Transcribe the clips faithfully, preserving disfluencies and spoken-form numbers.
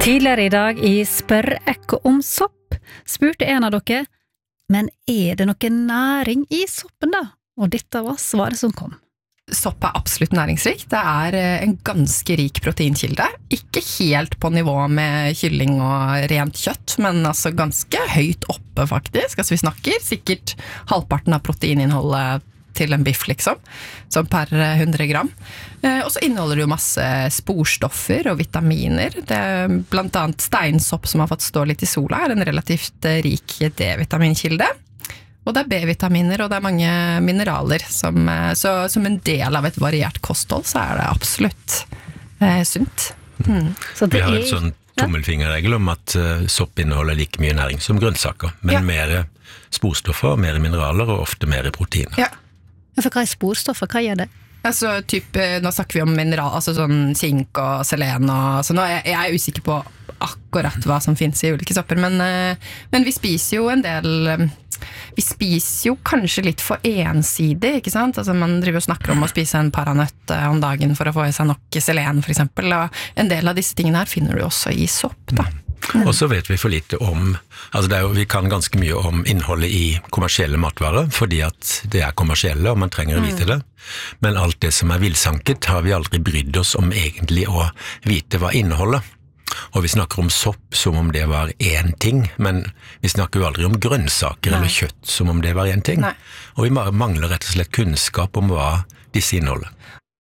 Tidligere i dag i Spør Ekko om sopp, spurte en av dere, men er det noe næring i soppen da? Og dette var svaret som kom. Sopp er absolutt næringsrik. Det er en ganske rik proteinkilde. Ikke helt på nivå med kylling og rent kjøtt, men altså ganske høyt oppe faktisk. Altså vi snakker sikkert halvparten av proteininnholdet til en biff liksom, som per hundre gram. Og så inneholder det jo masse sporstoffer og vitaminer. Det er blant annet steinsopp som har fått stå litt i sola, er en relativt rik D-vitaminkilde. Og det er B-vitaminer, og det er mange mineraler. Som, så som en del av et variert kosthold, så er det absolutt eh, sunt. Mm. Så det Vi har en sånn tommelfingerregel om at uh, sopp inneholder like mye næring som grønnsaker, men ja. Mer sporstoffer, mer mineraler og ofte mer protein. Ja. For hva er sporstoffer? Hva gjør det? Altså, typ, nå snakker vi om mineral, altså sånn zink og selen og så nå er jeg er usikker på akkurat hva som finnes i ulike sopper, men, men vi spiser jo en del, vi spiser jo kanskje litt for ensidig, ikke sant? Altså man driver og snakker om å spise en paranøtt om dagen for å få i seg nok selen for eksempel, og en del av disse tingene her finner du også i sopp da. Og så vet vi for lite om, altså det er jo, vi kan ganske mye om innholdet i kommersielle matvarer, fordi at det er kommersielle og man trenger å vite det. Men alt det som er villsanket har vi aldri brydd oss om egentlig å vite hva inneholder. Og vi snakker om sopp som om det var én ting, men vi snakker jo aldri om grønnsaker Nei. Eller kjøtt som om det var én ting. Nei. Og vi mangler rett og slett kunnskap om hva disse inneholder.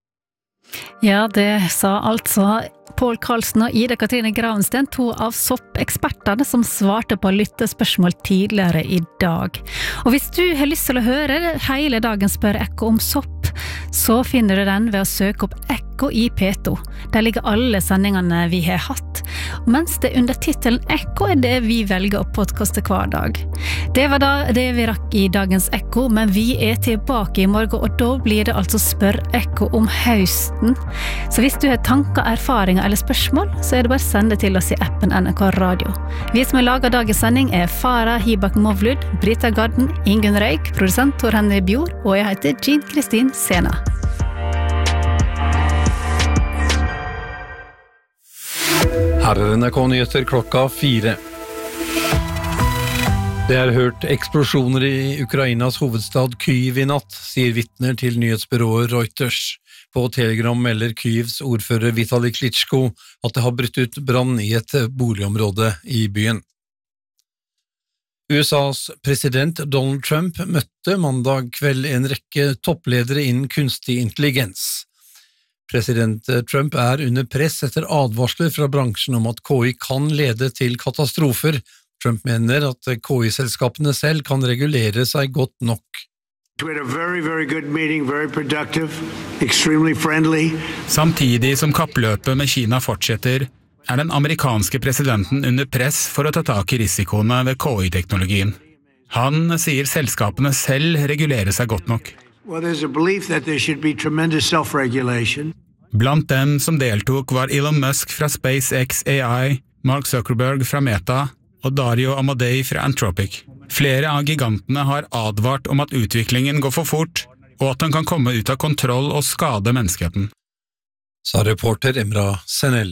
Ja, det sa altså Pål Karlsen og Ida Katrine Gravensten, to av soppekspertene som svarte på lyttespørsmål tidligere i dag. Og hvis du har lyst til å høre hele dagen Spør Ekko om sopp, så finner du den ved å søke opp Ekko i P to. Der ligger alle sendingene vi har hatt, mens det under titelen Ekko er det vi velger å podcaste hver dag. Det var da det vi rakk i dagens Ekko, men vi er tilbake i morgen, og da blir det altså Spør Ekko om høsten. Så hvis du har tanker, erfaringer eller spørsmål, så er det bare å sende til oss i appen N R K Radio. Vi som har laget dagens sending er Farah Hibak Movlud, Brita Garden, Ingunn Røyk, produsent Tor Henry Bjord, og jeg heter Jean Kristin Sena. Her er N R K-nyheter klokka fire. Det er hørt eksplosjoner i Ukrainas hovedstad Kyiv i natt, sier vitner til nyhetsbyrået Reuters. På Telegram melder Kyivs ordfører Vitali Klitschko at det har brutt ut brann i et boligområde i byen. U S A's president Donald Trump møtte mandag kveld en rekke toppledere innen kunstig intelligens. President Trump er under press etter advarsler fra bransjen om at K I kan lede til katastrofer. Trump mener at K I-selskapene selv kan regulere seg godt nok. We had a very, very good meeting, very productive, extremely friendly. Samtidig som kappløpet med Kina fortsetter, er den amerikanske presidenten under press for å ta tak i risikoene ved K I-teknologien. Han sier selskapene selv regulerer seg godt nok. Well, there's a belief that there should be tremendous self-regulation. Blant dem som deltok var Elon Musk fra SpaceX A I, Mark Zuckerberg fra Meta og Dario Amodei fra Anthropic. Flere av gigantene har advart om at utviklingen går for fort, og at den kan komme ut av kontroll og skade menneskeheten. Sa reporter Emra Senel.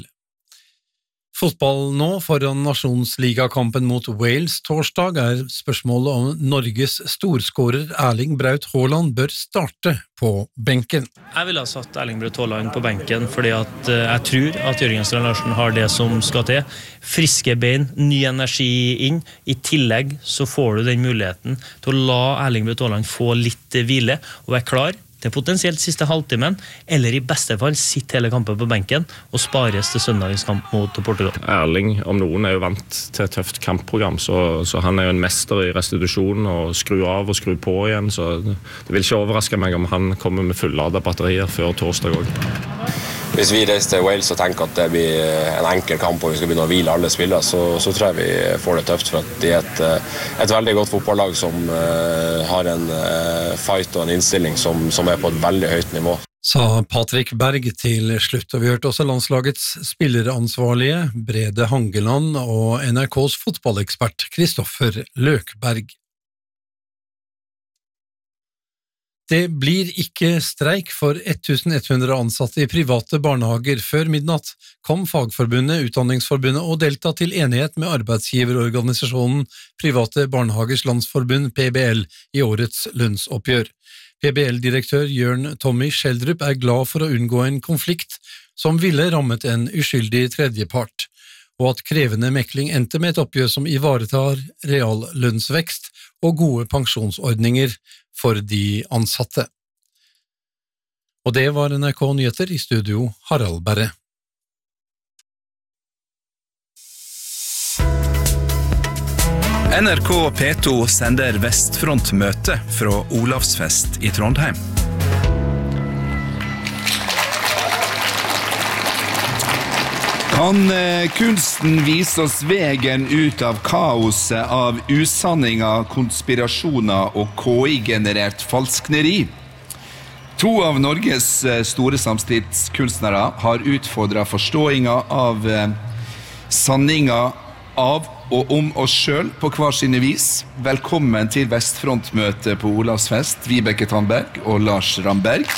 Fotball nå foran nasjonsligakampen mot Wales torsdag er spørsmålet om Norges storskårer Erling Braut Haaland bør starte på benken. Jeg ville ha satt Erling Braut Haaland på benken fordi at jeg tror at Jørgen Strand Larsen har det som skal til. Friske bein, ny energi inn. I tillegg så får du den muligheten til å la Erling Braut Haaland få litt hvile og være klar til potensielt siste halvtimen, eller i beste fall sitte hele kampen på benken og spares til søndagens kamp mot Portugal. Erling, om noen, er jo vant til et tøft kampprogram, så, så han er jo en mester i restitusjon og skru av og skru på igjen, så det vil ikke overraske meg om han kommer med fulladet batterier før torsdag også. Hvis vi reiser til Wales og tenker at det blir en enkel kamp og vi skal begynne å hvile alle spillere, så, så tror jeg vi får det tøft, for at de er et, et veldig godt fotballag som uh, har en uh, fight og en innstilling som, som er på et veldig høyt nivå. Sa Patrick Berg til slutt, og vi hørte også landslagets spilleransvarlige Brede Hangeland og N R K's fotballekspert Kristoffer Løkberg. Det blir ikke streik for elleven hundre ansatte i private barnehager. Før midnatt kom Fagforbundet, Utdanningsforbundet og Delta til enighet med arbeidsgiverorganisasjonen Private Barnehagers Landsforbund P B L i årets lønnsoppgjør. P B L-direktør Jørn Tommy Schjelderup er glad for å unngå en konflikt som ville rammet en uskyldig tredjepart, og at krevende mekling endte med et oppgjør som ivaretar reallønnsvekst og gode pensjonsordninger for de ansatte. Og det var N R K Nyheter, i studio Harald Berre. N R K P to sender Vestfront-møte fra Olavsfest i Trondheim. Kan kunsten vise oss vegen ut av kaoset av usanninger, konspirasjoner og K I-generert falskneri? To av Norges store samtidskunstnere har utfordret forståelsen av sanninger av og om oss selv på hver sine vis. Velkommen til Vestfront-møte på Olavsfest, Vibeke Tandberg og Lars Ramberg.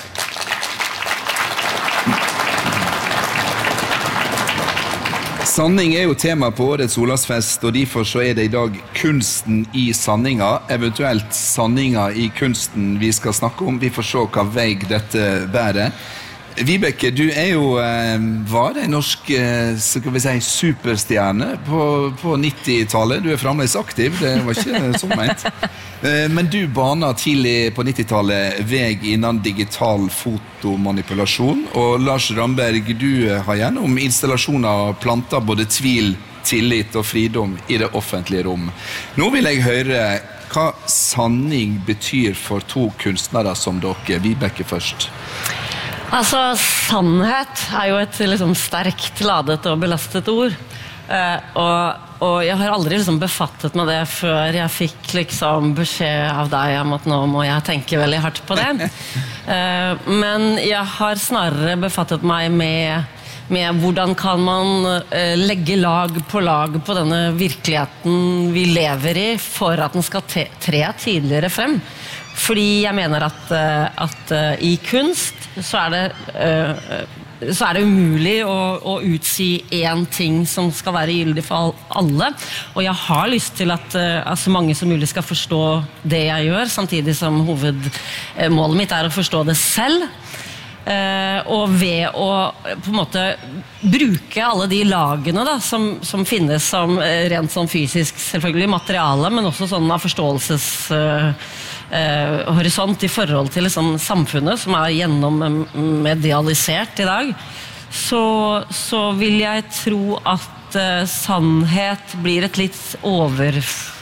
Sanning er jo tema på årets Olavsfest, og derfor så er det i dag kunsten i sanninga, eventuelt sanninga i kunsten vi skal snakke om. Vi får se hva vei dette bærer. Vibeke, du er jo, var en norsk, så kan vi si, superstjerne på, på nittitallet. Du er fremdeles aktiv, det var ikke sånn ment. Men du baner tidlig på nittitallet veg innan digital fotomanipulasjon, og Lars Ramberg, du har gjennom installasjoner plantet både tvil, tillit og fridom i det offentlige rom. Nå vil jeg høre hva sanning betyr for to kunstnere som dere. Vibeke først. Altså, sannhet er jo et liksom, sterkt ladet og belastet ord. Uh, og, og jeg har aldri liksom, befattet med det før jeg fikk liksom, beskjed av deg om at nå må jeg tenke veldig hardt på det. Uh, men jeg har snarere befattet meg med, med hvordan kan man uh, legge lag på lag på denne virkeligheten vi lever i for at den skal te- tre tidligere frem. Fordi jeg mener at, at uh, i kunst så er det, uh, så er det umulig å, å utsi en ting som skal være gyldig for alle. Og jeg har lyst til at uh, så mange som mulig skal forstå det jeg gjør, samtidig som hovedmålet mitt er å forstå det selv. Uh, og ved å på en måte bruke alle de lagene da, som, som finnes som uh, rent sånn fysisk selvfølgelig materiale, men også sånn av forståelses uh, uh, horisont i forhold til liksom, samfunnet som er gjennommedialisert i dag, så, så vil jeg tro at uh, sannhet blir et litt over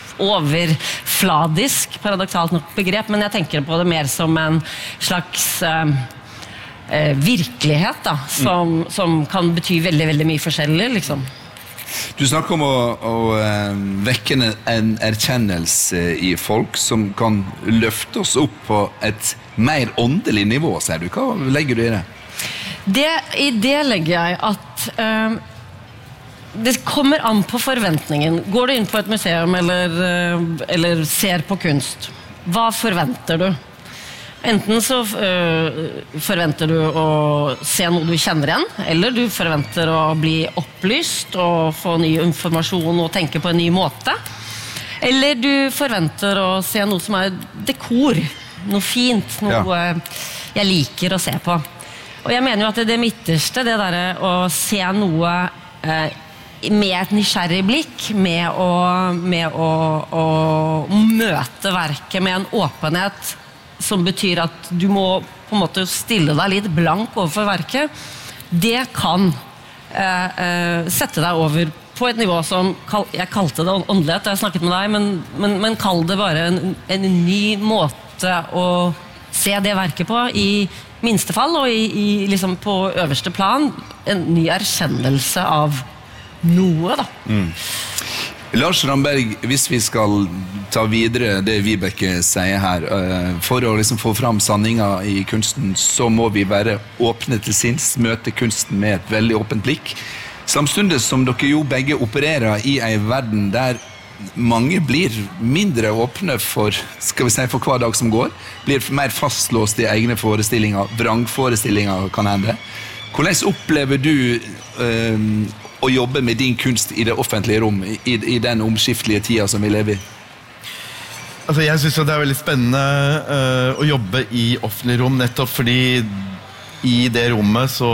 overfladisk, paradoksalt nok begrep, men jeg tenker på det mer som en slags uh, Eh, virkelighet da, som, mm. som kan bety veldig, veldig mye forskjellig, liksom. Du snakker om å, å uh, vekke en erkjennelse i folk som kan løfte oss opp på et mer åndelig nivå, sier du. Hva legger du i det? det I det legger jeg at uh, det kommer an på forventningen. Går du inn på et museum eller, uh, eller ser på kunst, hva forventer du? Enten så øh, forventer du å se noe du kjenner igjen, eller du forventer å bli opplyst og få ny informasjon og tenke på en ny måte. Eller du forventer å se noe som er dekor, noe fint, noe ja. Jeg liker å se på. Og jeg mener jo at det, det midterste, det der å se noe øh, med et nysgjerrig blikk, med å, med å, å møte verket med en åpenhet, som betyr at du må på en måte stille deg litt blank overfor verket, det kan eh, eh, sette deg over på et nivå som, kal- jeg kalte det åndelighet da jeg snakket med deg, men, men, men kall det bare en, en ny måte å se det verket på, i minste fall, og i, i, liksom på øverste plan, en ny erkjennelse av noe da. Mm. Lars Ramberg, hvis vi skal ta videre det Vibeke sier her, for å liksom få fram sanninger i kunsten, så må vi være åpne til sinns, møte kunsten med et veldig åpent blikk. Samtidig som dere jo begge opererer i en verden der mange blir mindre åpne for, skal vi si, for hver dag som går, blir mer fastlåst i egne forestillinger, vrangforestillinger kan hende. Hvordan opplever du eh, å jobbe med din kunst i det offentlige rom, i, i den omskiftelige tida som vi lever i? Altså, jeg synes det er veldig spennende uh, å jobbe i offentlig rom, nettopp fordi i det rommet så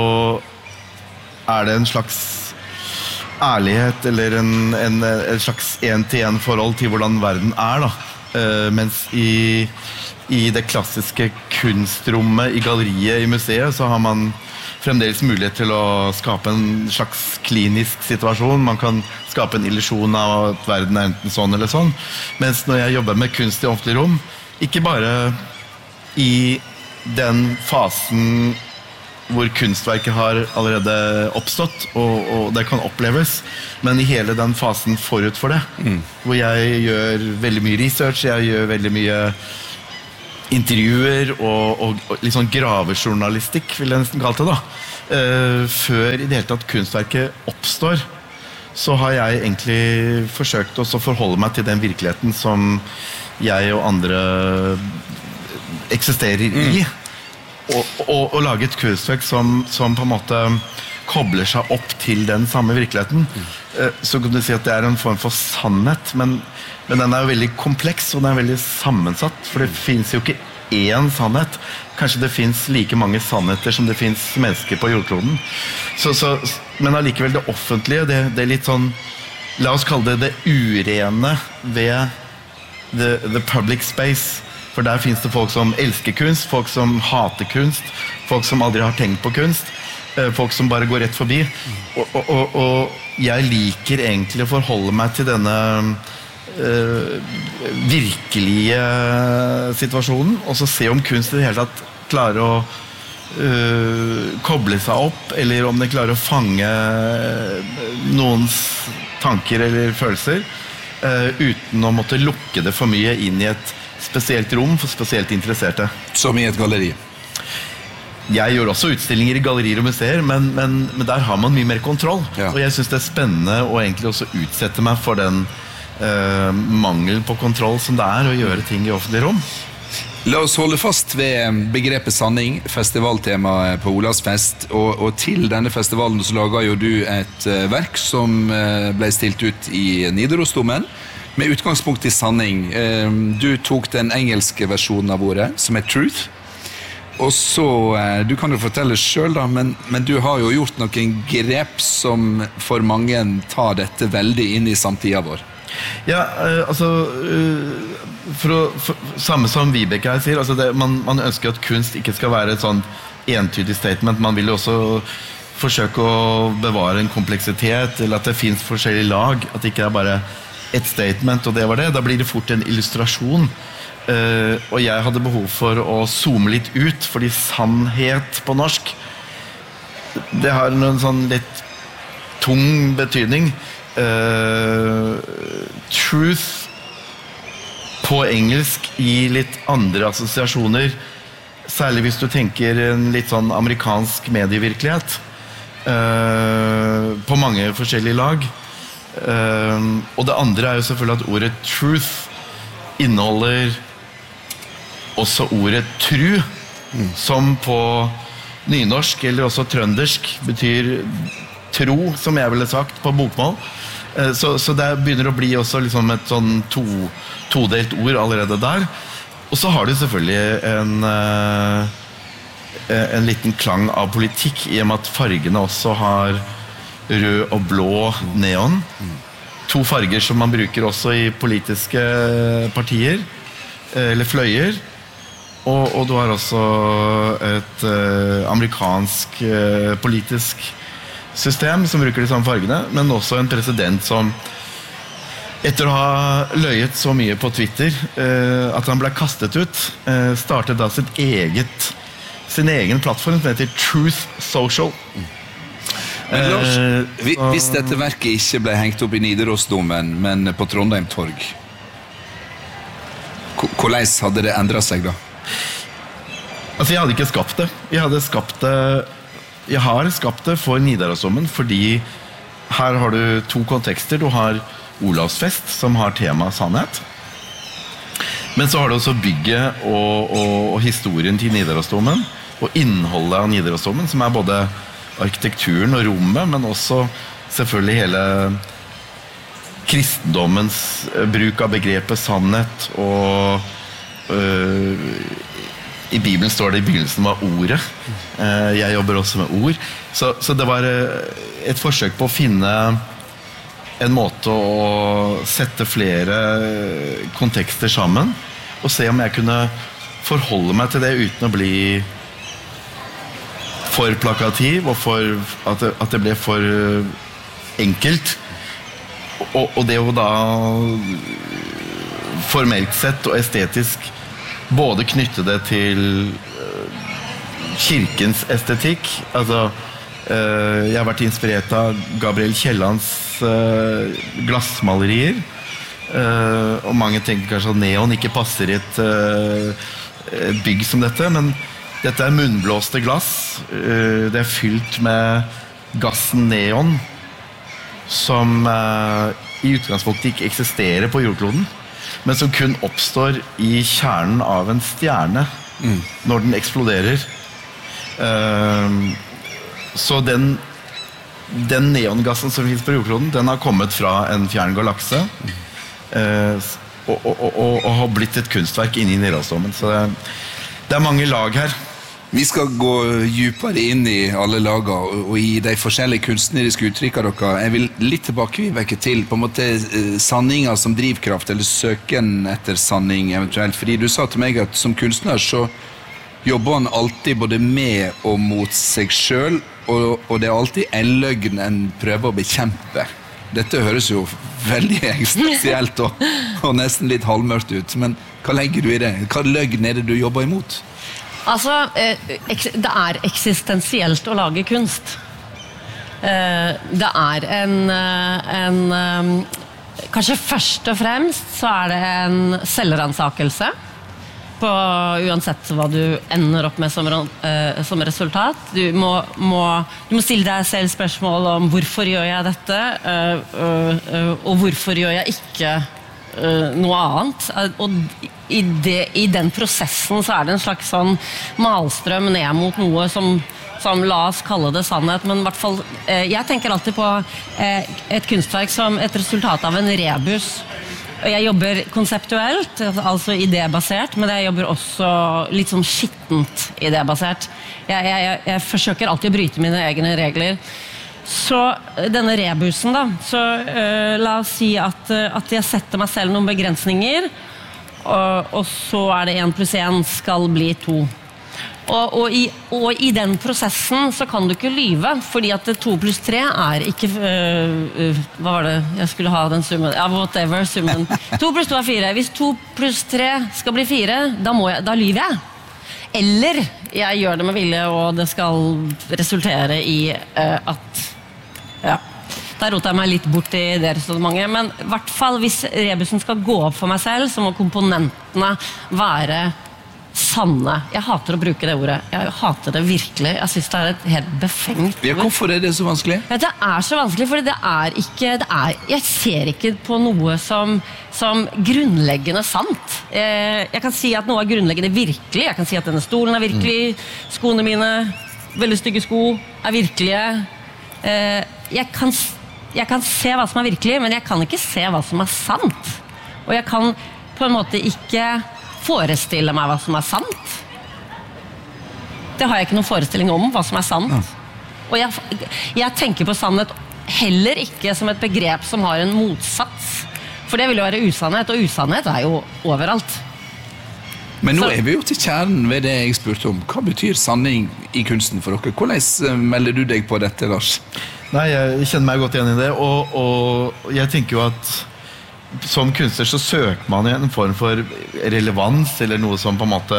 er det en slags ærlighet, eller en, en, en slags en-til-en forhold til hvordan verden er, da. Uh, mens i, i det klassiske kunstrommet, i galleriet, i museet, så har man fremdeles mulighet til å skape en slags klinisk situasjon. Man kan skape en illusjon av at verden er enten sånn eller sånn. Mens når jeg jobber med kunst i offentlig rom, ikke bare i den fasen hvor kunstverket har allerede oppstått, og, og det kan oppleves, men i hele den fasen forut for det, mm. hvor jeg gjør veldig mye research, jeg gjør veldig mye intervjuer og, og, og litt sånn gravejournalistikk, vil jeg nesten kalle det da. Uh, før i det hele tatt kunstverket oppstår, så har jeg egentlig forsøkt også å forholde meg til den virkeligheten som jeg og andre eksisterer i, mm. og, og, og lage et kunstverk som, som på en måte kobler seg opp til den samme virkeligheten. Mm. Uh, så kan du si at det er en form for sannhet, men Men den er jo veldig kompleks, og den er veldig sammensatt, for det finnes jo ikke én sannhet. Kanskje det finnes like mange sannheter som det finnes mennesker på jordkloden. Så, så, men allikevel det offentlige, det, det er litt sånn, la oss kalle det det urene ved the, the public space. For der finnes det folk som elsker kunst, folk som hater kunst, folk som aldri har tenkt på kunst, folk som bare går rett forbi. Og, og, og, og jeg liker egentlig å forholde meg til denne Uh, virkelige situasjonen, og så se om kunst i det hele tatt klarer å uh, koble seg opp, eller om det klarer å fange noens tanker eller følelser, uh, uten å måtte lukke det for mye inn i et spesielt rom for spesielt interesserte. Som i et galleri? Jeg gjør også utstillinger i gallerier og museer, men, men, men der har man mye mer kontroll, ja. Og jeg synes det er spennende å egentlig også utsette meg for den Uh, mangel på kontroll som det er å gjøre ting i offentlig rom. La oss holde fast ved begrepet sanning, festivaltema på Olavsfest, og, og til denne festivalen så laget jo du et uh, verk som uh, ble stilt ut i Nidarosdomen med utgangspunkt i sanning. Uh, du tok den engelske versjonen av ordet, som er truth, og så, uh, du kan jo fortelle selv da, men, men du har jo gjort noen grep som for mange tar dette veldig inn i samtida vår. Ja, uh, altså uh, for å, for, samme som Vibeke her sier, altså det, man, man ønsker at kunst ikke skal være et sånn entydig statement. Man vil jo også forsøke å bevare en kompleksitet, eller at det finnes forskjellige lag, at det ikke er bare et statement, og det var det. Da blir det fort en illustrasjon. Uh, og jeg hadde behov for å zoome litt ut, fordi sannhet på norsk, det har en sånn litt tung betydning. Uh, truth på engelsk gir litt andre assosiasjoner, særlig hvis du tenker en litt sånn amerikansk medievirkelighet, uh, på mange forskjellige lag. Uh, og det andre er jo selvfølgelig at ordet truth inneholder også ordet tru, mm. som på nynorsk eller også trøndersk betyr tro, som jeg ville sagt på bokmål. Så, så det begynner å bli også liksom et sånn to, todelt ord allerede der. Og så har du selvfølgelig en, en liten klang av politikk, i og med at fargene også har rød og blå neon. To farger som man bruker også i politiske partier, eller fløyer. Og, og du har også et uh, amerikansk uh, politisk system som bruker de samme fargene, men også en president som etter å ha løyet så mye på Twitter eh, at han ble kastet ut, eh, startet da sitt eget, sin egen plattform som heter Truth Social. Men Lars, eh, hvis dette verket ikke ble hengt opp i Nidarosdomen, men på Trondheim Torg, hvordan hadde det endret seg da? Altså, jeg hadde ikke skapt det. Jeg hadde skapt det Jeg har skapt det for Nidarosdomen, fordi her har du to kontekster. Du har Olavsfest, som har tema sannhet. Men så har du også bygget og, og, og historien til Nidarosdomen, og innholdet av Nidarosdomen, som er både arkitekturen og rommet, men også selvfølgelig hele kristendommens bruk av begrepet sannhet, og øh, i Bibelen står det i begynnelsen var ordet. Jeg jobber også med ord. Så, så det var et forsøk på å finne en måte å sette flere kontekster sammen, og se om jeg kunne forholde meg til det uten å bli for plakativ, og for at det, at det ble for enkelt. Og, og det å da formelt sett og estetisk både knytte det til kirkens estetikk, altså jeg har vært inspirert av Gabriel Kiellands glassmalerier, og mange tenker kanskje at neon ikke passer i et, et bygg som dette, men dette er munnblåste glass, det er fylt med gassen neon, som i utgangspunktet ikke eksisterer på jordkloden, men som kun oppstår i kjernen av en stjerne mm. når den eksploderer. Uh, så den, den neongassen som finnes på jordkloden, den har kommet fra en fjern galakse uh, og, og, og, og har blitt et kunstverk inne i Nidarosdomen. Så det, det er mange lag her. Vi skal gå djupere inn i alle lager og i de forskjellige kunstneriske uttrykkene dere. Jeg vil litt tilbake Vibeke, til på en måte sanninger som drivkraft, eller søken etter sanning eventuelt. Fordi du sa til meg at som kunstner så jobber han alltid både med og mot seg selv, og, og det er alltid en løgn en prøver å bekjempe. Dette høres jo veldig spesielt og, og nesten litt halvmørkt ut, men hva legger du i det? Hva løgn er det du jobber imot? Altså, det er eksistensielt å lage kunst. Det er en, en kanskje først og fremst så er det en selvransakelse på uansett hva du ender opp med som, som resultat. Du må, må, du må stille deg selv spørsmål om hvorfor gjør jeg dette, og hvorfor gjør jeg ikke noe annet. Og i, det, i den prosessen så er det en slags sånn malstrøm ned mot noe som, som la oss kalle det sannhet, men i hvert fall, eh, jeg tenker alltid på eh, et kunstverk som et resultat av en rebus. Jeg jobber konseptuelt, altså idébasert, men jeg jobber også litt sånn skittent idébasert. Jeg, jeg, jeg, jeg forsøker alltid å bryte mine egne regler. Så denne rebusen da, så uh, la oss si at, uh, at jeg setter meg selv noen begrensninger, og, og så er det en pluss en skal bli to. Og, og, i, og i den prosessen så kan du ikke lyve, fordi at to pluss tre er ikke, uh, uh, hva var det, jeg skulle ha den summen, ja, whatever summen. To pluss to er fire. Hvis to pluss tre skal bli fire, da, må jeg, da lyver jeg. Eller jeg gjør det med vilje, og det skal resultere i uh, at ja, der roter jeg meg litt bort i det resonemanget, men i hvert fall hvis rebusen skal gå opp for meg selv, så må komponentene være sanne. Jeg hater å bruke det ordet. Jeg hater det virkelig. Jeg synes det er et helt befengt. Ja, hvorfor er det så vanskelig? Ja, det er så vanskelig, fordi det er ikke, det er, jeg ser ikke på noe som, som grunnleggende sant. Jeg kan si at noe er grunnleggende virkelig. Jeg kan si at denne stolen er virkelig, skoene mine, veldig stygge sko, er virkelige. Jeg kan, jeg kan se hva som er virkelig, men jeg kan ikke se hva som er sant. Og jeg kan på en måte ikke forestille meg hva som er sant. Det har jeg ikke noen forestilling om, hva som er sant. Og jeg, jeg tenker på sannhet heller ikke som et begrep som har en motsats. For det vil jo være usannhet, og usannhet er jo overalt. Men nå Så. er vi jo til kjernen ved det jeg spurte om. Hva betyr sanning i kunsten for dere? Hvordan melder du deg på dette, Lars? Nei, jeg kjenner meg godt igjen i det, og, og jeg tenker jo at som kunstner så søker man en form for relevans, eller noe som på en måte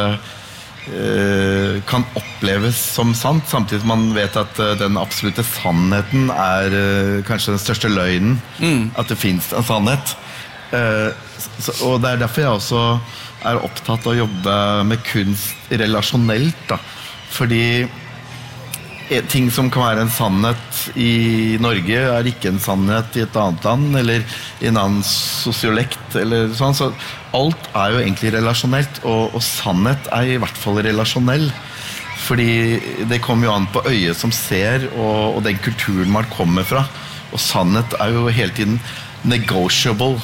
eh, kan oppleves som sant, samtidig som man vet at eh, den absolutte sannheten er eh, kanskje den største løgnen, mm. at det finnes en sannhet. Eh, så, og det er derfor jeg også er opptatt av å jobbe med kunst relasjonelt, da. Fordi ting som kan være en sannhet i Norge er ikke en sannhet i et annet land, eller i en annen sosiolekt, eller sånn, så alt er jo egentlig relasjonelt, og, og sannhet er i hvert fall relasjonell, fordi det kommer jo an på øyet som ser, og, og den kulturen man kommer fra, og sannhet er jo hele tiden negotiable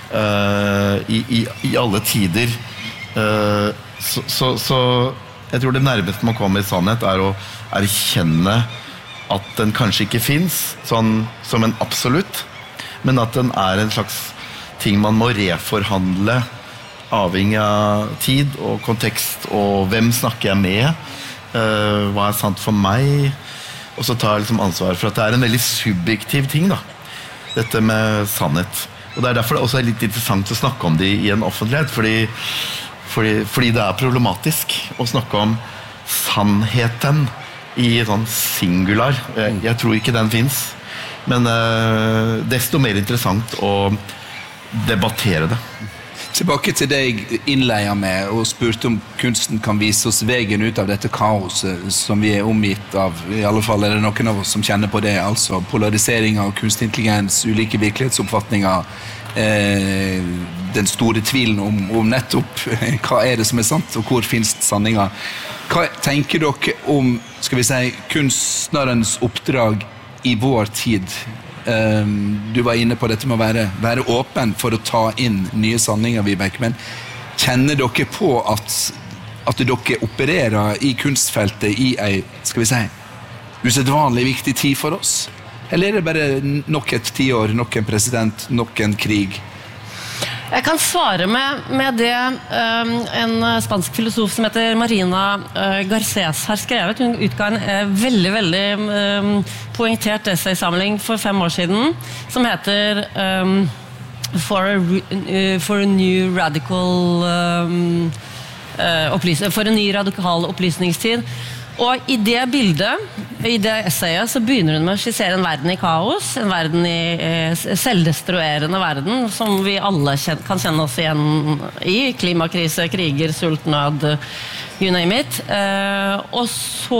uh, i, i, i alle tider, uh, så, så, så jeg tror det nærmeste man kommer i sannhet er å erkjenne at den kanskje ikke finnes sånn som en absolutt, men at den er en slags ting man må reforhandle avhengig av tid og kontekst og hvem snakker jeg med, uh, hva er sant for meg, og så tar jeg liksom ansvar for at det er en veldig subjektiv ting da, dette med sannhet, og det er derfor det også er litt interessant å snakke om det i en offentlighet, fordi Fordi, fordi det er problematisk å snakke om sannheten i sånn singular. Jeg, jeg tror ikke den finnes, men uh, desto mer interessant å debattere det. Tilbake til det jeg innleier med og spurte om kunsten kan vise oss veien ut av dette kaoset som vi er omgitt av. I alle fall er det noen av oss som kjenner på det, altså polarisering av kunstig intelligens, ulike virkelighetsoppfatninger, eh, den store tvilen om, om nettopp hva er det som er sant, og hvor finnes sanninger. Hva tenker dere om, skal vi si, kunstnerens oppdrag i vår tid? Um, du var inne på dette med å være, være åpen for å ta inn nye sanninger, Vibeke, men kjenner dere på at, at dere opererer i kunstfeltet i en, skal vi si, usedvanlig viktig tid for oss? Eller er det bare nok et tiår, nok en president, nok en krig? Jeg kan svare med, med det um, en spansk filosof som heter Marina uh, Garcés har skrevet. Hun utga en uh, veldig, veldig um, poengtert essaysamling for fem år siden, som heter um, for, a, uh, for a New Radical um, uh, opplys For en ny radikal opplysningstid. Og i det bildet, i det essayet, så begynner hun med å skissere en verden i kaos, en verden i eh, selvdestruerende verden, som vi alle kjen- kan kjenne oss igjen i, klimakrise, kriger, sult, nød, you name it. Eh, og så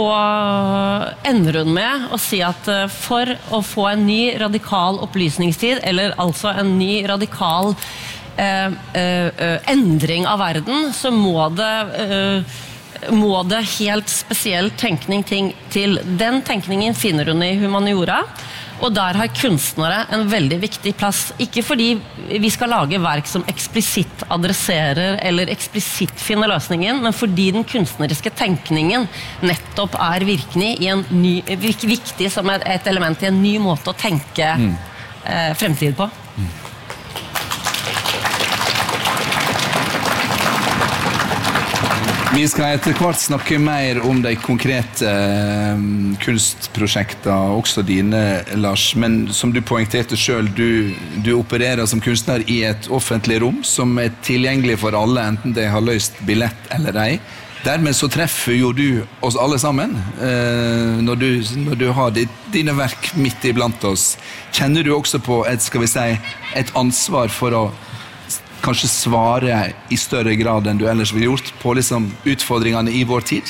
ender hun med å si at eh, for å få en ny radikal opplysningstid, eller altså en ny radikal eh, eh, endring av verden, så må det eh, må det helt spesiell tenkning til. Den tenkningen finner hun i humaniora, og der har kunstnere en veldig viktig plass. Ikke fordi vi skal lage verk som eksplisitt adresserer eller eksplisitt finner løsningen, men fordi den kunstneriske tenkningen nettopp er virkelig i en ny, viktig som et element i en ny måte å tenke mm. eh, fremtid på. Mm. Vi skal etter hvert snakke mer om de konkrete eh, kunstprosjektene, også dine, Lars. Men som du poengterte selv, du, du opererer som kunstner i et offentlig rom som er tilgjengelig for alle, enten de har løst billett eller ei. Dermed så treffer jo du oss alle sammen eh, når, du, når du har ditt, dine verk midt iblant oss. Kjenner du også på et, skal vi si, et ansvar for å kanskje svare i større grad enn du ellers ville gjort på liksom utfordringene i vår tid?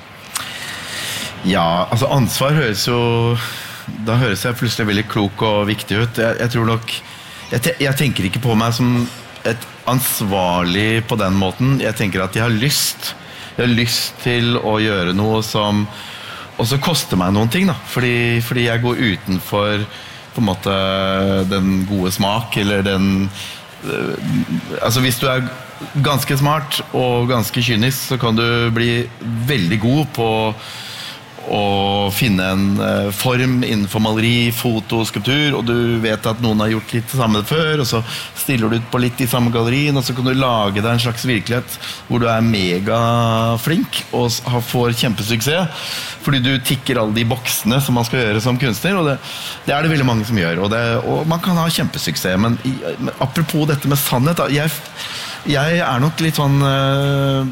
Ja, altså ansvar høres jo, da høres jeg plutselig veldig klok og viktig ut. Jeg, jeg tror nok, jeg, te, jeg tenker ikke på meg som et ansvarlig på den måten. Jeg tenker at jeg har lyst, jeg har lyst til å gjøre noe som også koster meg noen ting da, fordi, fordi jeg går utenfor på en måte den gode smak, eller den altså hvis du er ganske smart og ganske kynisk, så kan du bli veldig god på å finne en form innenfor maleri, foto, skulptur, og du vet at noen har gjort litt det samme før, og så stiller du ut på litt i samme gallerien, og så kan du lage deg en slags virkelighet hvor du er megaflink og får kjempesuksess, fordi du tikker alle de boksene som man skal gjøre som kunstner, og det, det er det veldig mange som gjør, og, det, og man kan ha kjempesuksess, men, i, men apropos dette med sannhet, da, jeg Jeg er nok litt sånn uh,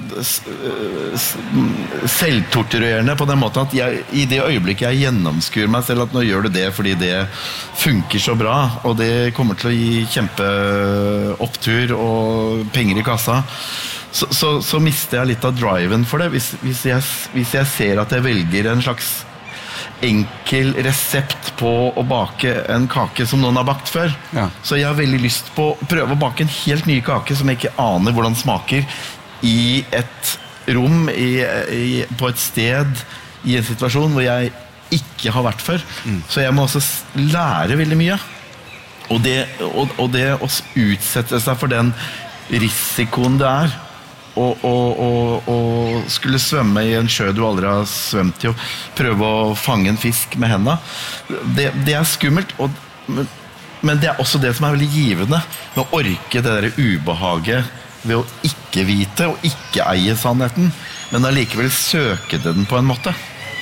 selvtorturerende på den måten at jeg, i det øyeblikket jeg gjennomskuer meg selv at nå gjør du det fordi det funker så bra, og det kommer til å gi kjempeopptur og penger i kassa, så, så, så mister jeg litt av driven for det. Hvis, hvis, jeg, hvis jeg ser at jeg velger en slags enkel resept på å bake en kake som noen har bakt før. Ja. Så jeg har veldig lyst på å prøve å bake en helt ny kake som jeg ikke aner hvordan den smaker, i et rom, i, i, på et sted, i en situasjon hvor jeg ikke har vært før. Mm. Så jeg må også lære veldig mye. Og det, og, og det å utsette seg for den risikoen det er, og, og, og, og skulle svømme i en sjø du aldri har svømt i, og prøve å fange en fisk med hendene, det, det er skummelt, og, men, men det er også det som er veldig givende, med å orke det der ubehaget ved å ikke vite og ikke eie sannheten, men allikevel søke den på en måte.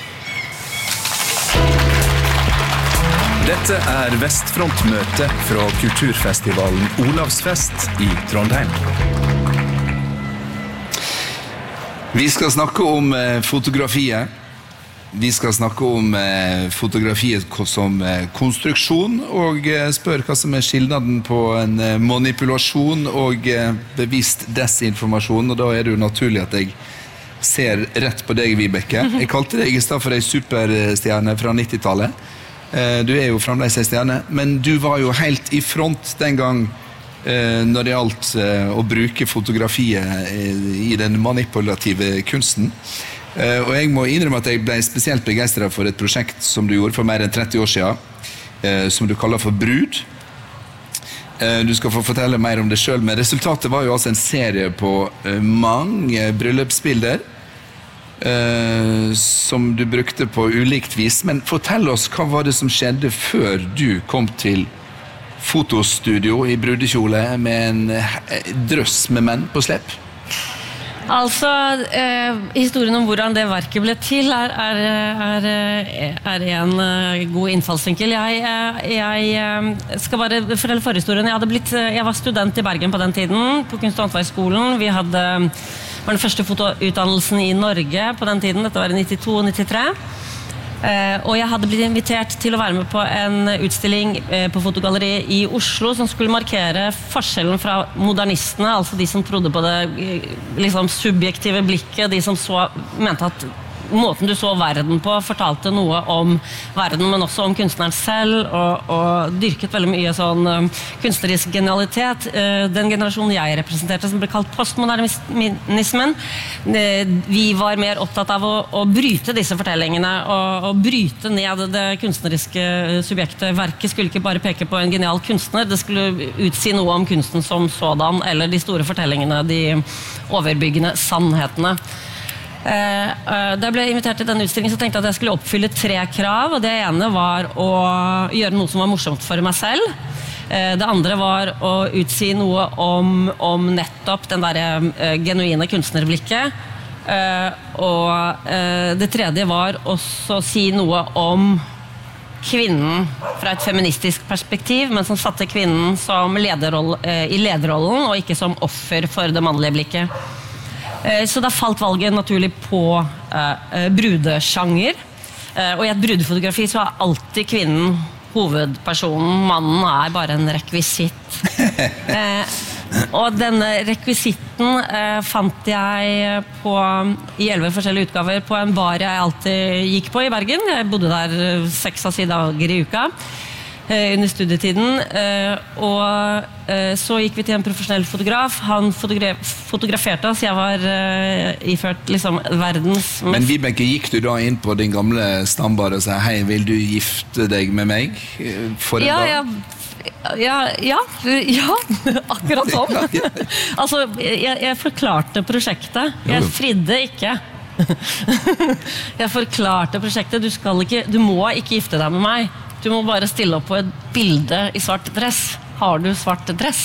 Dette er Vestfrontmøte fra kulturfestivalen Olavsfest i Trondheim. Vi skal snakke om eh, fotografiet. Vi skal snakke om eh, fotografiet som eh, konstruksjon, og eh, spør hva som er skillnaden på en eh, manipulasjon og eh, bevisst desinformasjon, og da er det jo naturlig at jeg ser rett på deg, Vibeke. Jeg kalte deg i stedet for en superstjerne fra nittitallet. Du er jo fremdeles en stjerne, men du var jo helt i front den gang eh, når det gjaldt eh, å bruke fotografiet eh, i den manipulative kunsten. Eh, og jeg må innrømme at jeg ble spesielt begeistret for et prosjekt som du gjorde for mer enn tretti år siden, eh, som du kaller for Brud. Eh, du skal få fortelle mer om det selv, men resultatet var jo altså en serie på eh, mange bryllupsbilder, Uh, som du brukte på ulikt vis, men fortell oss, hva var det som skjedde før du kom til fotostudio i brudekjole med en uh, drøss med menn på slepp? Altså, eh, historien om hvordan det verket ble til er, er, er, er en uh, god innfallsvinkel. Jeg, jeg uh, skal bare fortelle forhistorien. Jeg, hadde blitt, jeg var student i Bergen på den tiden, på Kunst- og håndverksskolen. Vi hadde var den første fotoutdannelsen i Norge på den tiden, dette var i nittito nittitre. Eh, og jeg hadde blitt invitert til å være med på en utstilling eh, på Fotogalleriet i Oslo som skulle markere forskjellen fra modernistene, altså de som trodde på det liksom, subjektive blikket, de som så, mente at måten du så verden på fortalte noe om verden, men også om kunstneren selv, og, og dyrket veldig mye sånn um, kunstnerisk genialitet. Uh, den generasjonen jeg representerte, som ble kalt postmodernismen, uh, vi var mer opptatt av å, å bryte disse fortellingene, og, og bryte ned det kunstneriske subjektet. Verket skulle ikke bare peke på en genial kunstner, det skulle utsi noe om kunsten som sådan, eller de store fortellingene, de overbyggende sannhetene. Uh, uh, da jeg ble invitert til denne utstillingen, så tenkte jeg at jeg skulle oppfylle tre krav, og det ene var å gjøre noe som var morsomt for meg selv. Uh, det andre var å utsi noe om, om nettopp den der uh, genuine kunstnerblikket. Uh, og uh, det tredje var også å si noe om kvinnen fra et feministisk perspektiv, men som satte kvinnen som lederroll, uh, i lederrollen, og ikke som offer for det mannlige blikket. Så da falt valget naturlig på uh, brudesjanger. Uh, og i et brudefotografi så er alltid kvinnen hovedpersonen. Mannen er bare en rekvisitt. uh, og denne rekvisitten uh, fant jeg på, i elleve forskjellige utgaver på en bar jeg alltid gikk på i Bergen. Jeg bodde der seks av syv dager i uka under studietiden, og så gikk vi til en profesjonell fotograf. Han fotogra- fotograferte oss. Jeg var iført liksom verdens mest... Men Vibeke, gikk du da inn på din gamle stambar og sa hei, vil du gifte deg med meg for en ja, dag? Ja, ja, ja, ja, akkurat sånn. Altså, jeg, jeg forklarte prosjektet. Jeg fridde ikke. Jeg forklarte prosjektet. Du skal ikke, du må ikke gifte deg med meg. Du må bare stille opp på et bilde i svart dress. Har du svart dress?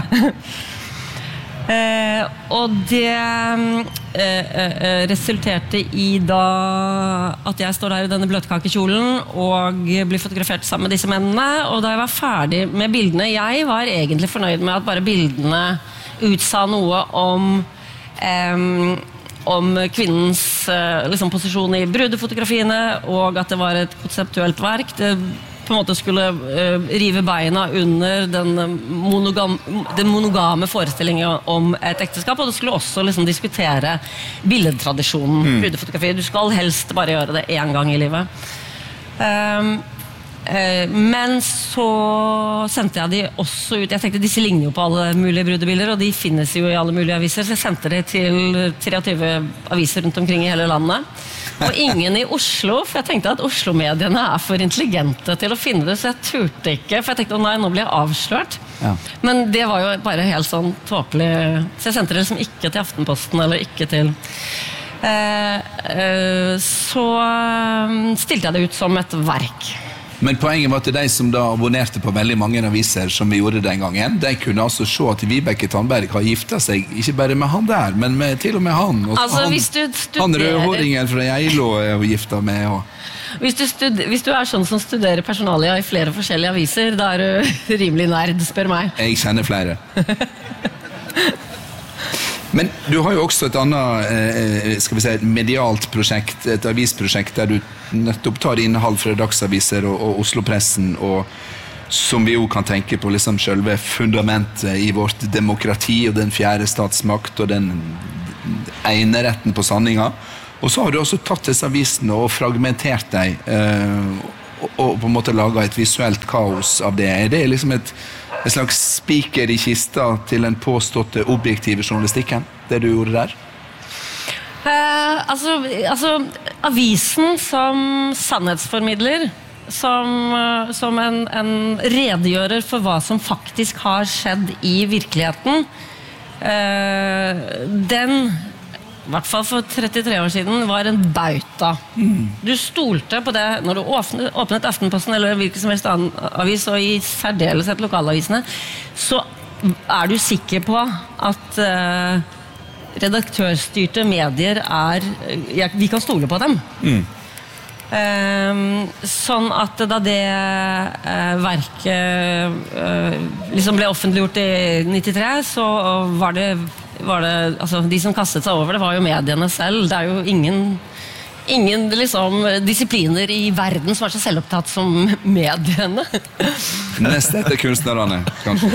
eh, og det eh, eh, resulterte i da at jeg står der i denne bløtkakekjolen og blir fotografert sammen med disse mennene. Og da jeg var ferdig med bildene, jeg var egentlig fornøyd med at bare bildene utsa noe om eh, om kvinnens liksom, posisjon i brudefotografiene, og at det var et konseptuelt verk. Det på en måte skulle uh, rive beina under den, monogam, den monogame forestillingen om et ekteskap, og det skulle også liksom, diskutere billedtradisjonen, mm. brudefotografi. Du skal helst bare gjøre det en gang i livet. Um, uh, men så sendte jeg de også ut. Jeg tenkte disse ligner jo på alle mulige brudebilder, og de finnes jo i alle mulige aviser, så jeg sendte det til treogtyve aviser rundt omkring i hele landet. Og ingen i Oslo, for jeg tenkte at Oslo-mediene er for intelligente til å finne det, så jeg turte ikke, for jeg tenkte, å nei, nå blir jeg avslørt. Ja. Men det var jo bare helt sånn tåpelig, så jeg sendte det liksom ikke til Aftenposten, eller ikke til... Eh, eh, så stilte jeg det ut som et verk. Men poenget var at de som da abonnerte på veldig mange aviser som vi gjorde den gangen, de kunne altså se at Vibeke Tandberg har giftet seg, ikke bare med han der, men med, til og med han. Og altså, han, hvis du studerer... han rødhåringen fra Geilo er jo giftet med. Og... Hvis, du studer, hvis du er sånn som studerer personalia i flere forskjellige aviser, da er du rimelig nerd, spør meg. Jeg kjenner flere. Men du har jo også et annet eh, skal vi si, et medialt prosjekt, et avisprosjekt der du nettopp tar innhold fra Dagsaviser og, og Oslo-pressen, og som vi jo kan tenke på liksom selve fundamentet i vårt demokrati og den fjerde statsmakt og den eneretten på sanninga. Og så har du også tatt disse avisene og fragmentert deg eh, og, og på en måte laget et visuelt kaos av det. Er det liksom et En slags spiker i kista til den påståtte objektive journalistikken, det du gjorde der? Eh, altså, altså, avisen som sannhetsformidler, som, som en, en redegjører for hva som faktisk har skjedd i virkeligheten, eh, den, i hvert fall for trettitre år siden, var en bauta. Mm. Du stolte på det når du åpnet, åpnet Aftenposten eller hvilken som helst annen avis, og i særdeleshet lokalavisene, så er du sikker på at uh, redaktørstyrte medier er, ja, vi kan stole på dem. Mm. Um, sånn at da det uh, verket uh, liksom ble offentliggjort i nittitre, så var det var det, altså de som kastet seg over det var jo mediene selv. Det er jo ingen ingen liksom disipliner i verden som er så selvopptatt som mediene. Neste etter kunstnerne, kanskje.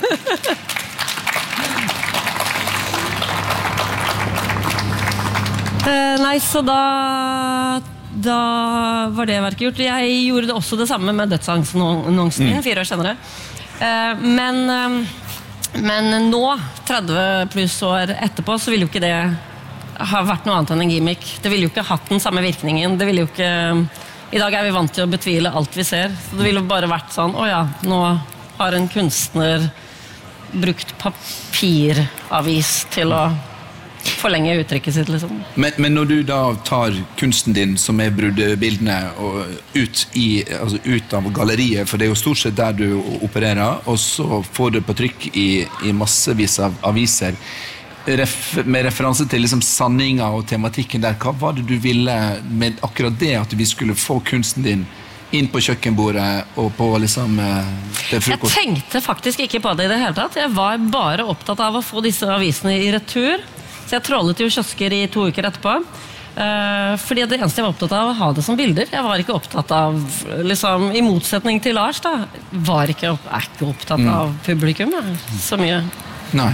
uh, nei, så da da var det verket gjort. Jeg gjorde det også det samme med dødsannonsen mm. fire år senere. Uh, men um, Men nå, tretti pluss år etterpå, så ville jo ikke det ha vært noe annet enn en gimmick. Det ville jo ikke hatt den samme virkningen. Det ville jo ikke... I dag er vi vant til å betvile alt vi ser. Så det ville jo bare vært sånn, å ja, nå har en kunstner brukt papiravis til å forlenge uttrykket sitt, liksom. Men, men når du da tar kunsten din, som er brudebildene, og ut, i, altså ut av galleriet, for det er jo stort sett der du opererer, og så får du på trykk i, i massevis av aviser, Ref, med referanse til liksom sanninga og tematikken der, hva var det du ville med akkurat det, at vi skulle få kunsten din inn på kjøkkenbordet og på liksom det frokost? Jeg tenkte faktisk ikke på det i det hele tatt. Jeg var bare opptatt av å få disse avisene i retur. Så jeg trålet jo kiosker i to uker etterpå. Uh, fordi det eneste jeg var opptatt av å ha det som bilder. Jeg var ikke opptatt av, liksom, i motsetning til Lars da, var ikke, er ikke opptatt mm. av publikum ja, så mye. Nei.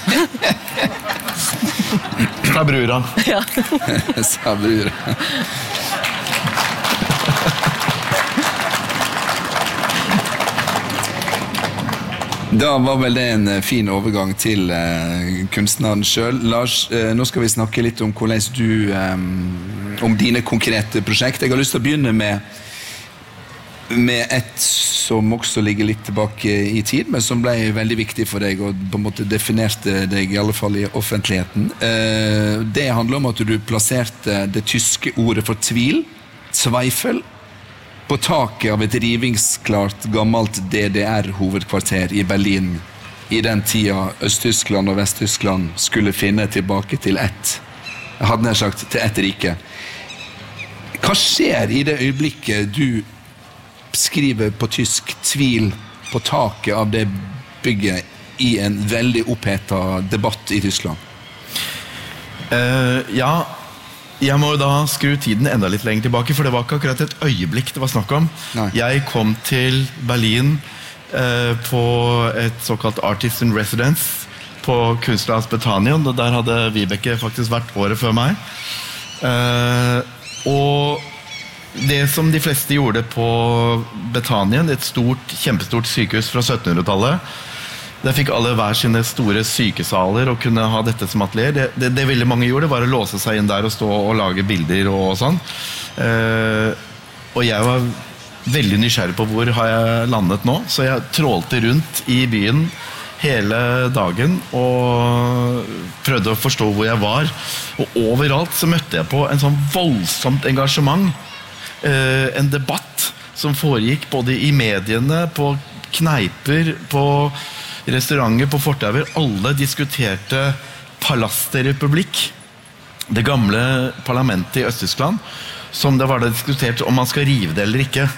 Sa brura. Ja. Sa brura. Da var vel det en fin overgang til uh, kunstneren selv. Lars, uh, nå skal vi snakke litt om hvordan du, um, om dine konkrete prosjekt. Jeg har lyst til å begynne med, med et som også ligger litt tilbake i tid, men som ble veldig viktig for deg, og på en måte definerte deg i alle fall i offentligheten. Uh, det handler om at du plasserte det tyske ordet for tvil, Zweifel, på taket av et rivingsklart gammelt D D R-hovedkvarter i Berlin i den tida Øst-Tyskland og Vest-Tyskland skulle finne tilbake til ett, jeg hadde nær sagt til ett rike. Hva skjer i det øyeblikket du skriver på tysk tvil på taket av det bygget i en veldig opphetet debatt i Tyskland? Uh, ja, jeg må da skru tiden enda litt lenger tilbake, for det var ikke akkurat et øyeblikk det var snakk om. Nei. Jeg kom til Berlin eh, på et såkalt Artist in Residence på Kunstnerhus Bethanien, og der hadde Vibeke faktisk vært året før meg. Eh, og det som de fleste gjorde på Bethanien, et stort, kjempestort sykehus fra syttenhundretallet, der fikk alle hver sine store sykesaler og kunne ha dette som atelier. Det, det, det veldig mange gjorde var å låse seg inn der og stå og lage bilder og sånn. Eh, og jeg var veldig nysgjerrig på hvor har jeg landet nå, så jeg trålte rundt i byen hele dagen og prøvde å forstå hvor jeg var. Og overalt så møtte jeg på en sånn voldsomt engasjement, eh, en debatt som foregikk både i mediene, på kneiper, på restauranter, på fortauer. Alle diskuterte Palast der Republikk, det gamle parlamentet i Øst-Tyskland, som det var det diskutert om man skal rive det eller ikke.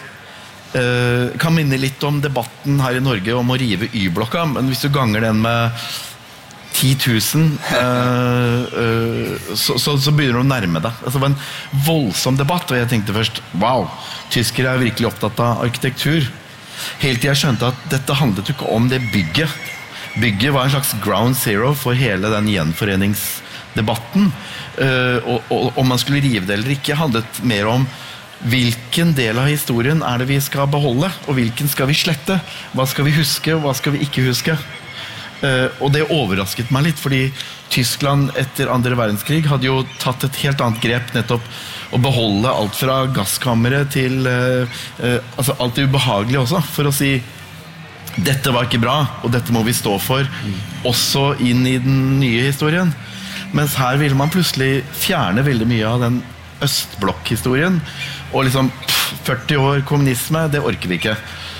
Eh, kan minne litt om debatten her i Norge om å rive Y-blokka, men hvis du ganger den med ti tusen, eh, eh, så, så, så begynner du å nærme deg. Altså, det var en voldsom debatt, og jeg tenkte først, wow, tyskere er virkelig opptatt av arkitektur. Helt til jeg skjønte at dette handlet jo ikke om det bygget. Bygget var en slags ground zero for hele den gjenforeningsdebatten. Uh, og, og om man skulle rive det eller ikke, handlet mer om hvilken del av historien er det vi skal beholde, og hvilken skal vi slette. Hva skal vi huske, og hva skal vi ikke huske? Uh, og det overrasket meg litt, fordi Tyskland etter andre verdenskrig hadde jo tatt et helt annet grep, nettopp å beholde alt fra gasskammere til uh, uh, altså alt det ubehagelige også, for å si dette var ikke bra, og dette må vi stå for også inn i den nye historien. Mens her ville man plutselig fjerne veldig mye av den østblokk-historien, og liksom pff, førti år kommunisme, det orker vi ikke.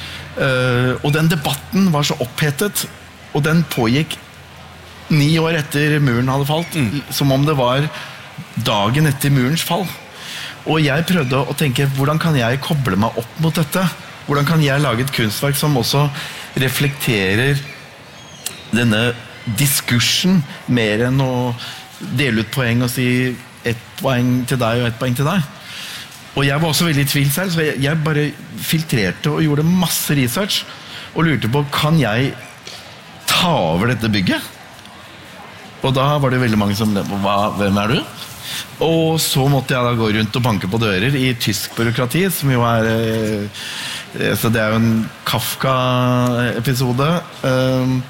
Uh, og den debatten var så opphetet, og den pågikk ni år etter muren hadde falt, mm. som om det var dagen etter murens fall. Og jeg prøvde å tenke, hvordan kan jeg koble meg opp mot dette? Hvordan kan jeg lage et kunstverk som også reflekterer denne diskursen, mer enn å dele ut poeng og si ett poeng til deg og ett poeng til deg? Og jeg var også veldig i tvil selv, så jeg, jeg bare filtrerte og gjorde masse research, og lurte på, kan jeg ta over dette bygget? Og da var det veldig mange som, Hva, hvem er du? Og så måtte jeg da gå rundt og banke på dører i tysk byråkrati, som jo er eh, så det er jo en Kafka-episode. Um,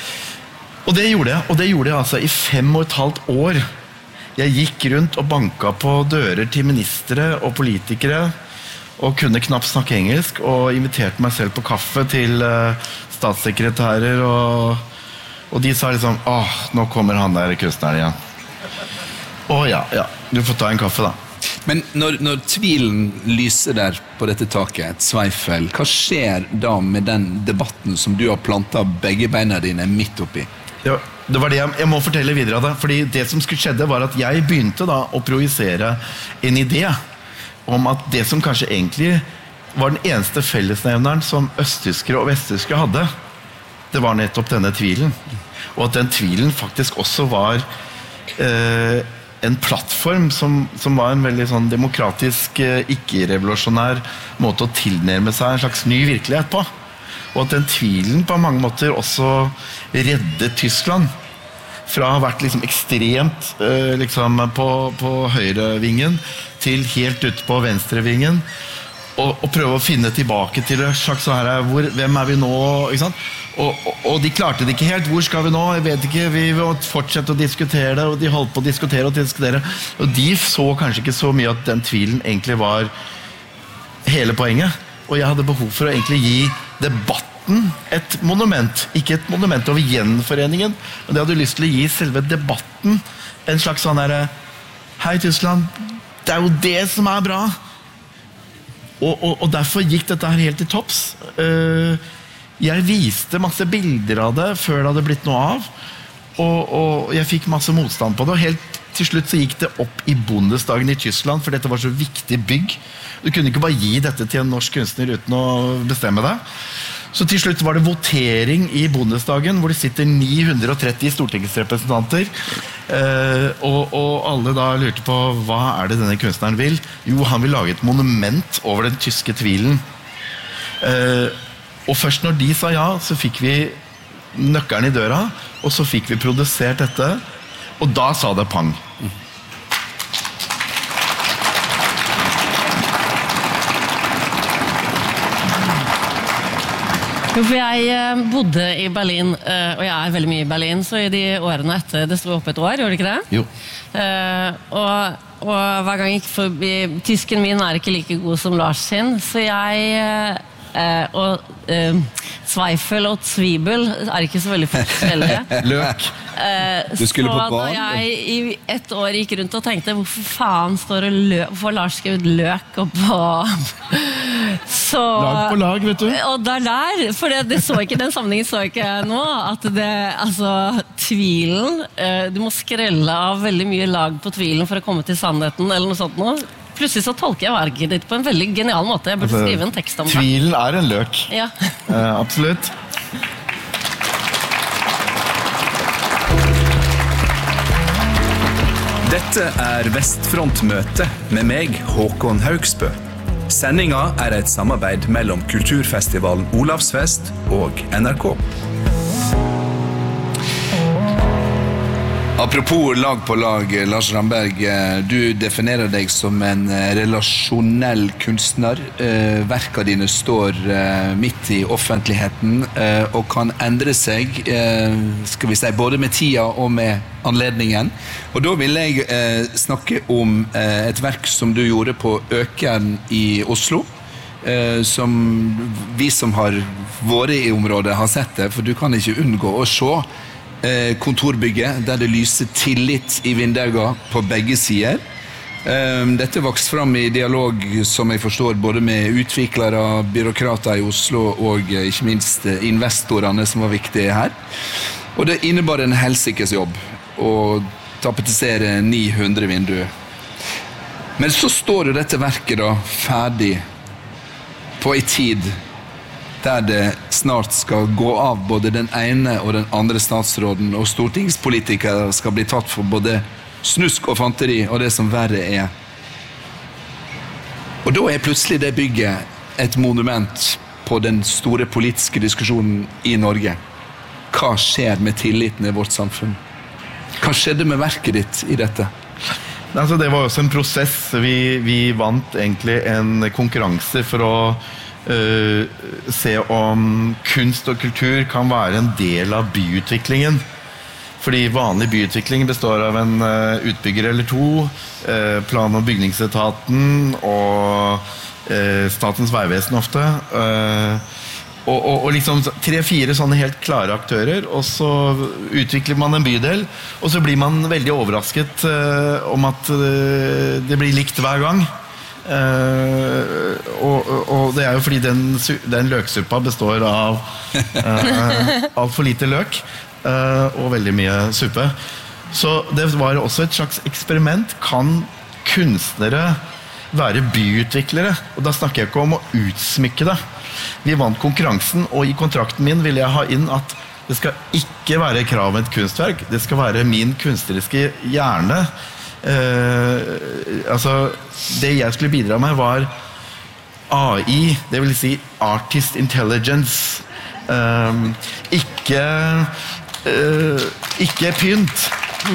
og det gjorde jeg, og det gjorde jeg altså i fem og et halvt år. Jeg gikk rundt og banka på dører til ministre og politikere, og kunne knapt snakke engelsk, og inviterte meg selv på kaffe til uh, statssekretærer, og, og de sa liksom, åh, nå kommer han der kunstneren igjen. Å ja, ja, du får ta en kaffe da. Men når, når tvilen lyser der på dette taket, et sveifel, hva skjer da med den debatten som du har plantet begge beina dine midt oppi? Ja, det var det jeg, jeg må fortelle videre av det, fordi det som skulle skjedde var at jeg begynte da å projisere en idé om at det som kanskje egentlig var den eneste fellesnevneren som østtyskere og vesttyskere hadde, det var nettopp denne tvilen. Og at den tvilen faktisk også var eh, en plattform som, som var en veldig sånn demokratisk, ikke-revolusjonær måte å tilnærme seg en slags ny virkelighet på. Og at den tvilen på mange måter også reddet Tyskland fra å ha vært liksom ekstremt liksom på, på høyrevingen til helt ute på venstrevingen, og, og prøve å finne tilbake til en slags så her, hvor, hvem er vi nå, ikke sant? Og, og, og de klarte det ikke helt. Hvor skal vi nå? Jeg vet ikke. Vi vil fortsette å diskutere det, og de holdt på å diskutere og diskutere. Og de så kanskje ikke så mye at den tvilen egentlig var hele poenget. Og jeg hadde behov for å egentlig gi debatten et monument. Ikke et monument over gjenforeningen, men jeg hadde lyst til å gi selve debatten en slags sånn her, hei Tyskland, det er jo det som er bra. Og, og, og derfor gikk dette her helt til topps. Uh, Jeg viste masse bilder av det før det hadde blitt noe av, og, og jeg fikk masse motstand på det, og helt til slutt så gikk det opp i Bundestagen i Tyskland, for dette var så viktig bygg. Du kunne ikke bare gi dette til en norsk kunstner uten å bestemme det. Så til slutt var det votering i Bundestagen, hvor det sitter ni hundre og tretti stortingsrepresentanter, eh, og, og alle da lurte på, hva er det denne kunstneren vil? Jo, han vil lage et monument over den tyske tvilen. Eh, og først når de sa ja, så fikk vi nøkkelen i døra, og så fikk vi produsert dette, og da sa det pang. Jo, for jeg bodde i Berlin, og jeg er veldig mye i Berlin, så i de årene etter, det stod oppe et år, gjorde det ikke det? Jo. Og, og hver gang jeg gikk forbi, tysken min er ikke like god som Lars sin, så jeg, og Zweifel og Zwiebel er ikke så veldig forskjellige. Løk. Du skulle på så barn? da jeg i ett år gikk rundt og tenkte, hvorfor faen står det løk, hvorfor har Lars skrevet løk oppå? Så, lag på lag, vet du. Og der der, for det, det så ikke, den sammenhengen så ikke nå, at det, altså, tvilen, eh, du må skrelle av veldig mye lag på tvilen for å komme til sannheten, eller noe sånt nå. Plutselig så tolker jeg verket ditt på en veldig genial måte. Jeg burde altså, skrive en tekst om det. Tvilen er en løk. Ja. eh, absolutt. Dette er Vestfrontmøte med meg, Håkon Haugsbø. Sendinga er et samarbeid mellom Kulturfestivalen Olavsfest og N R K. Apropos lag på lag, Lars Ramberg, du definerer deg som en relasjonell kunstner. Verka dine står midt i offentligheten og kan endre seg, skal vi si, både med tida og med anledningen. Og da vil jeg snakke om et verk som du gjorde på Økern i Oslo, som vi som har vært i området har sett det, for du kan ikke unngå å se kontorbygget der det lyser tillit i vinduene på begge sider. Dette vokste fram i dialog, som jeg forstår, både med utviklere, byråkrater i Oslo og ikke minst investorene som var viktige her. Og det innebar en helsikes jobb å tapetisere ni hundre vinduer. Men så står jo dette verket da ferdig på en tid der det snart skal gå av både den ene og den andre statsråden, og stortingspolitikere skal bli tatt for både snusk og fanteri og det som verre er. Og da er plutselig det bygget et monument på den store politiske diskusjonen i Norge. Hva skjer med tilliten i vårt samfunn? Hva skjedde med verket ditt i dette? Altså, det var også en prosess. Vi, vi vant egentlig en konkurranse for å Uh, se om kunst og kultur kan være en del av byutviklingen. Fordi vanlig byutvikling består av en uh, utbygger eller to, uh, plan- og bygningsetaten og uh, Statens vegvesen ofte. Uh, og, og, og liksom tre-fire sånne helt klare aktører, og så utvikler man en bydel, og så blir man veldig overrasket uh, om at uh, det blir likt hver gang. Uh, og, og det er jo fordi den, den løksuppa består av uh, alt for lite løk uh, og veldig mye suppe. Så det var også et slags eksperiment. Kan kunstnere være byutviklere? Og da snakker jeg ikke om å utsmykke det. Vi vant konkurransen, og i kontrakten min ville jeg ha inn at det skal ikke være krav om et kunstverk. Det skal være min kunstneriske hjerne. Uh, altså det jeg skulle bidra med var A I, det vil si Artist Intelligence, uh, ikke uh, ikke pynt.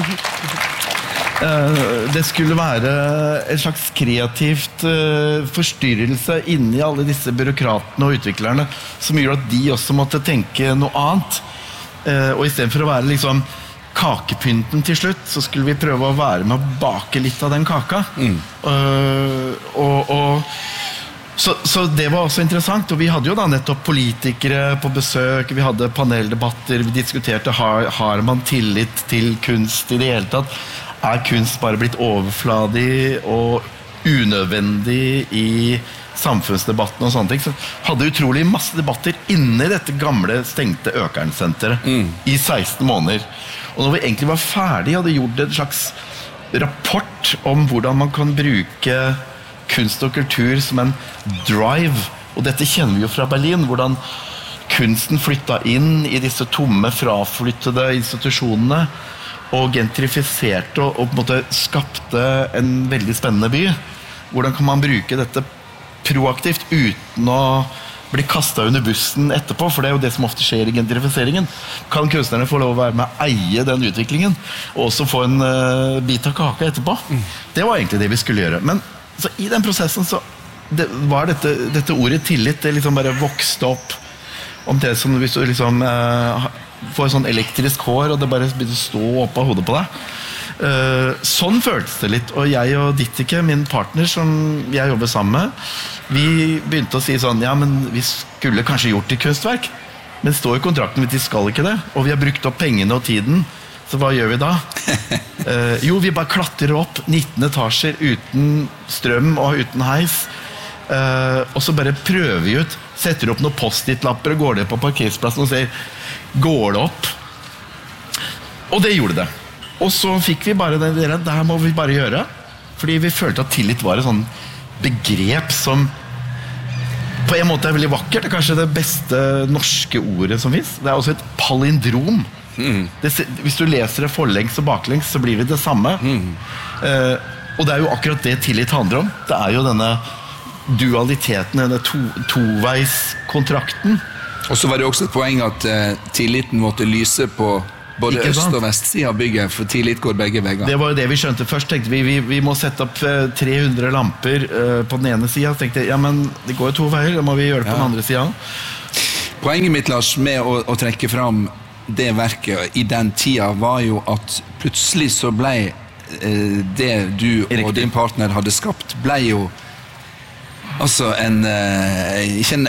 uh, det skulle være en slags kreativt uh, forstyrrelse inni alle disse byråkratene og utviklerne som gjorde at de også måtte tenke noe annet, uh, og i stedet for å være liksom kakepynten til slutt, så skulle vi prøve å være med å bake litt av den kaka. Mm. Uh, og, og, så, så det var også interessant, og vi hadde jo da nettopp politikere på besøk, vi hadde paneldebatter, vi diskuterte, har, har man tillit til kunst i det hele tatt? Er kunst bare blitt overfladig og unødvendig i samfunnsdebatten og sånne ting? Så hadde utrolig masse debatter inne i dette gamle stengte Økernsenteret mm. i seksten måneder. Og når vi egentlig var ferdig, hadde gjort en slags rapport om hvordan man kan bruke kunst og kultur som en drive. Og dette kjenner vi jo fra Berlin, hvordan kunsten flyttet inn i disse tomme, fraflyttede institusjonene og gentrifiserte og, og på en måte skapte en veldig spennende by. Hvordan kan man bruke dette proaktivt uten å bli kastet under bussen etterpå, for det er jo det som ofte skjer i gentrifiseringen. Kan kunstnerne få lov å være med å eie den utviklingen, og også få en uh, bit av kaka etterpå? Mm. Det var egentlig det vi skulle gjøre. Men så i den prosessen så det var dette, dette ordet tillit, det liksom bare vokste opp. om det som hvis du liksom uh, får sånn elektrisk hår, og det bare begynner å stå opp av hodet på deg. Uh, sånn føltes det litt, og jeg og Dittike, min partner som jeg jobber sammen med, vi begynte å si sånn, ja, men vi skulle kanskje gjort det kunstverk, men det står i kontrakten at vi skal ikke det, og vi har brukt opp pengene og tiden, så hva gjør vi da? uh, jo, vi bare klatrer opp nitten etasjer uten strøm og uten heis, uh, og så bare prøver vi ut, setter opp noen post-it-lapper og går det på parkeringsplassen og sier, går det opp? Og det gjorde det. Og så fikk vi bare det, det her må vi bare gjøre, fordi vi følte at tillit var et sånn begrep som på en måte er veldig vakkert. Det er kanskje det beste norske ordet som finnes. Det er også et palindrom. Mm. Det, hvis du leser det forlengs og baklengs, så blir det det samme. Mm. Eh, og det er jo akkurat det tillit handler om. Det er jo denne dualiteten, denne to, toveiskontrakten. Og så var det også et poeng at eh, tilliten måtte lyse på både øst- og vestsiden av bygget, for tillit går begge vegger. Det var jo det vi skjønte først. Tenkte vi, vi, vi må sette opp tre hundre lamper uh, på den ene siden. Tenkte ja, men det går jo to veier, da må vi gjøre det på ja. Den andre siden. Poenget mitt, Lars, med å, å trekke fram det verket i den tida, var jo at plutselig så ble uh, det du Riktig. Og din partner hadde skapt, ble jo altså en, uh, ikke en